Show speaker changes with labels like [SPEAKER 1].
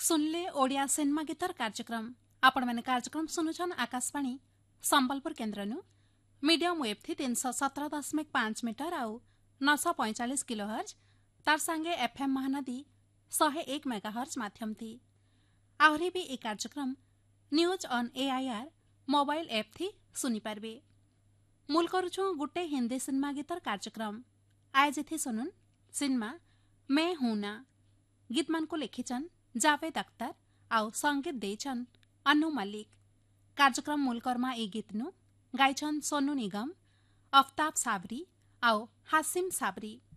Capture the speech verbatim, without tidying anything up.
[SPEAKER 1] सुनले ओडिया सिनेमा गीतर कार्यक्रम आपण मैंने कार्यक्रम सुनुछन आकाशवाणी संबलपुर केन्द्र नु मीडियम वेब थी तीन सौ सत्रह दशमिक पांच मीटर आउ नौ सौ पैंचालीस किलो हर्ज तार संगे एफएम महानदी शहे एक मेगा हर्ज माध्यम थी आहरी भी ए कार्यक्रम news on AIR mobile app थी सुनी पारबे। मूल करुछु गुटे हिंदी सिनेमा गीतर कार्यक्रम आज थी सुनुन सिनेमा मैं हूं ना गीत मान को लिखिचन जावेद अख्तर आउ संगीत देचन अनु मल्लिक। कार्यक्रम मूलकर्मा ए गीतनु गाइछन सोनू निगम, अफ्ताब साबरी आउ हासिम साबरी।